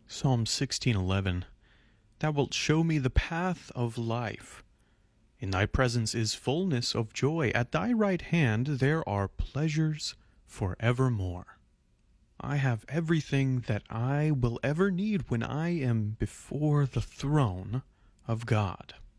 Psalm 16:11. Thou wilt show me the path of life. In thy presence is fullness of joy. At thy right hand there are pleasures forevermore. I have everything that I will ever need when I am before the throne of God.